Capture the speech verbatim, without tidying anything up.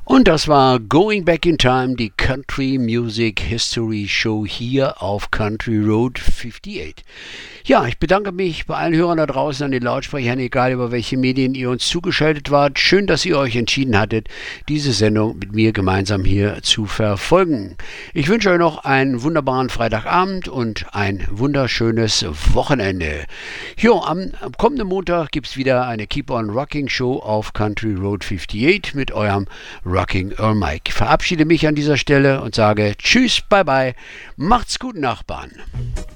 Und das war Going Back in Time, die Country Music History Show hier auf Country Road achtundfünfzig. Ja, ich bedanke mich bei allen Hörern da draußen an den Lautsprechern, egal über welche Medien ihr uns zugeschaltet wart. Schön, dass ihr euch entschieden hattet, diese Sendung mit mir gemeinsam hier zu verfolgen. Ich wünsche euch noch einen wunderbaren Freitagabend und ein wunderschönes Wochenende. Jo, am, am kommenden Montag gibt es wieder eine Keep on Rocking Show auf Country Road achtundfünfzig mit eurem Rocking Earl Mike. Ich verabschiede mich an dieser Stelle und sage Tschüss, bye bye, macht's gut, Nachbarn.